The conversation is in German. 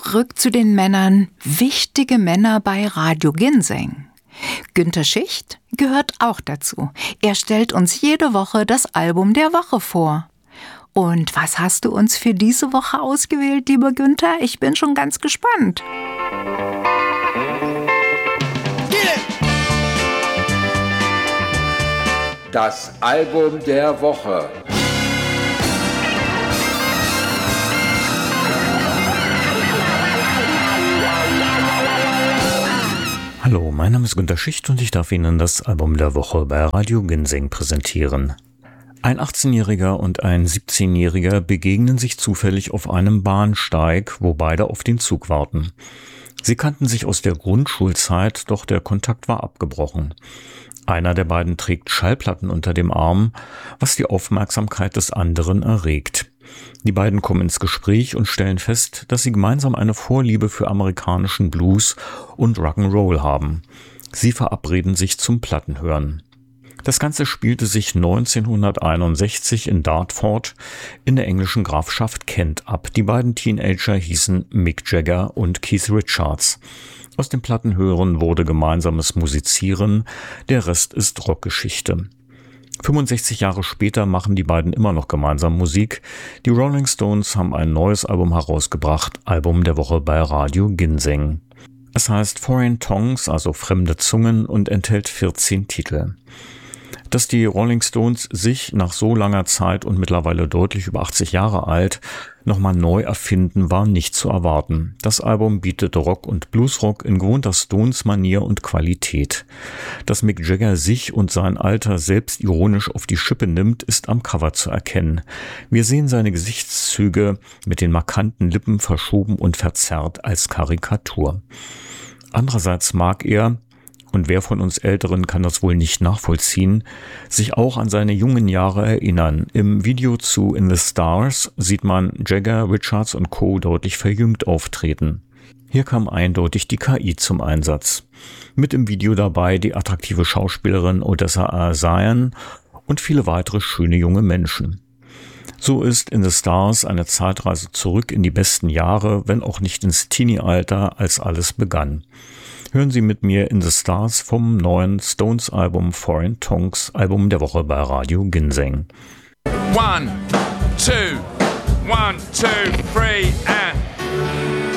zurück zu den Männern, wichtige Männer bei Radio Ginseng. Günter Schicht gehört auch dazu. Er stellt uns jede Woche das Album der Woche vor. Und was hast du uns für diese Woche ausgewählt, lieber Günther? Ich bin schon ganz gespannt. Das Album der Woche. Hallo, mein Name ist Günter Schicht und ich darf Ihnen das Album der Woche bei Radio Ginseng präsentieren. Ein 18-Jähriger und ein 17-Jähriger begegnen sich zufällig auf einem Bahnsteig, wo beide auf den Zug warten. Sie kannten sich aus der Grundschulzeit, doch der Kontakt war abgebrochen. Einer der beiden trägt Schallplatten unter dem Arm, was die Aufmerksamkeit des anderen erregt. Die beiden kommen ins Gespräch und stellen fest, dass sie gemeinsam eine Vorliebe für amerikanischen Blues und Rock'n'Roll haben. Sie verabreden sich zum Plattenhören. Das Ganze spielte sich 1961 in Dartford in der englischen Grafschaft Kent ab. Die beiden Teenager hießen Mick Jagger und Keith Richards. Aus dem Plattenhören wurde gemeinsames Musizieren, der Rest ist Rockgeschichte. 65 Jahre später machen die beiden immer noch gemeinsam Musik. Die Rolling Stones haben ein neues Album herausgebracht, Album der Woche bei Radio Ginseng. Es heißt Foreign Tongues, also fremde Zungen, und enthält 14 Titel. Dass die Rolling Stones sich nach so langer Zeit und mittlerweile deutlich über 80 Jahre alt nochmal neu erfinden, war nicht zu erwarten. Das Album bietet Rock und Bluesrock in gewohnter Stones-Manier und Qualität. Dass Mick Jagger sich und sein Alter selbst ironisch auf die Schippe nimmt, ist am Cover zu erkennen. Wir sehen seine Gesichtszüge mit den markanten Lippen verschoben und verzerrt als Karikatur. Andererseits mag er, und wer von uns Älteren kann das wohl nicht nachvollziehen, sich auch an seine jungen Jahre erinnern. Im Video zu In the Stars sieht man Jagger, Richards und Co. deutlich verjüngt auftreten. Hier kam eindeutig die KI zum Einsatz. Mit im Video dabei die attraktive Schauspielerin Odessa A'zion und viele weitere schöne junge Menschen. So ist In the Stars eine Zeitreise zurück in die besten Jahre, wenn auch nicht ins Teenie-Alter, als alles begann. Hören Sie mit mir In the Stars vom neuen Stones-Album Foreign Tongues, Album der Woche bei Radio Ginseng. 1, 2, 1, 2, 3